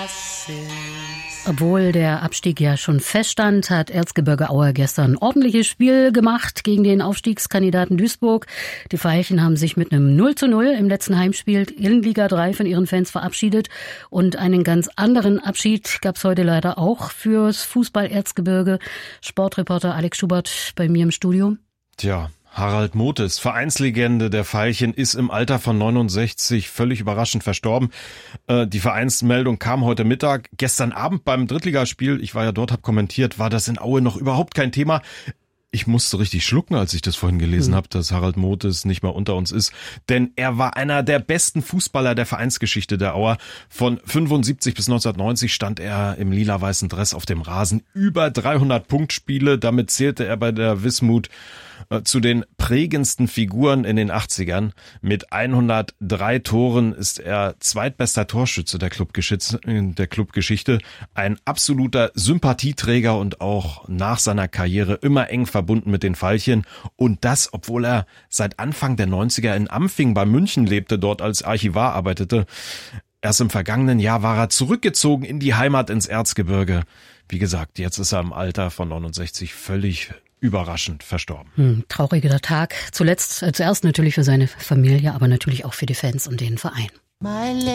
Obwohl der Abstieg ja schon feststand, hat Erzgebirge Aue gestern ein ordentliches Spiel gemacht gegen den Aufstiegskandidaten Duisburg. Die Veilchen haben sich mit einem 0:0 im letzten Heimspiel in Liga 3 von ihren Fans verabschiedet. Und einen ganz anderen Abschied gab es heute leider auch fürs Fußball-Erzgebirge. Sportreporter Alex Schubert bei mir im Studio. Tja, Harald Motes, Vereinslegende der Veilchen, ist im Alter von 69 völlig überraschend verstorben. Die Vereinsmeldung kam heute Mittag. Gestern Abend beim Drittligaspiel, ich war ja dort, habe kommentiert, war das in Aue noch überhaupt kein Thema. Ich musste richtig schlucken, als ich das vorhin gelesen habe, dass Harald Motes nicht mehr unter uns ist. Denn er war einer der besten Fußballer der Vereinsgeschichte der Auer. Von 75 bis 1990 stand er im lila-weißen Dress auf dem Rasen. Über 300 Punktspiele, damit zählte er bei der Wismut zu den prägendsten Figuren in den 80ern. Mit 103 Toren ist er zweitbester Torschütze der Clubgeschichte. Ein absoluter Sympathieträger und auch nach seiner Karriere immer eng verbunden mit den Veilchen. Und das, obwohl er seit Anfang der 90er in Ampfing bei München lebte, dort als Archivar arbeitete. Erst im vergangenen Jahr war er zurückgezogen in die Heimat ins Erzgebirge. Wie gesagt, jetzt ist er im Alter von 69 völlig überraschend verstorben. Trauriger Tag. Zuerst natürlich für seine Familie, aber natürlich auch für die Fans und den Verein.